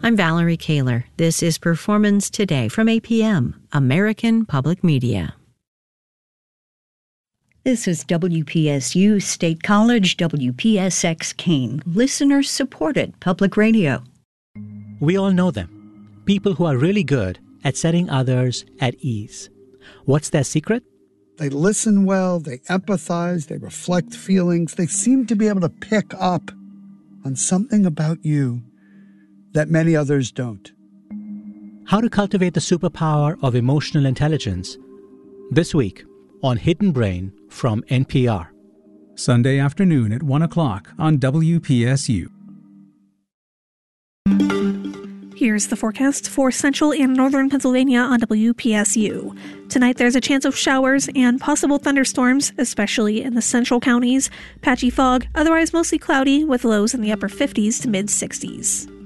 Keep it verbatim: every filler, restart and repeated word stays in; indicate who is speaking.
Speaker 1: I'm Valerie Kaler. This is Performance Today from A P M, American Public Media.
Speaker 2: This is W P S U State College, W P S X Keene, listener-supported public radio.
Speaker 3: We all know them, people who are really good at setting others at ease. What's their secret?
Speaker 4: They listen well, they empathize, they reflect feelings. They seem to be able to pick up on something about you that many others don't.
Speaker 3: How to cultivate the superpower of emotional intelligence. This week on Hidden Brain from N P R.
Speaker 5: Sunday afternoon at one o'clock on W P S U.
Speaker 6: Here's the forecast for central and northern Pennsylvania on W P S U. Tonight there's a chance of showers and possible thunderstorms, especially in the central counties. Patchy fog, otherwise mostly cloudy with lows in the upper fifties to mid sixties.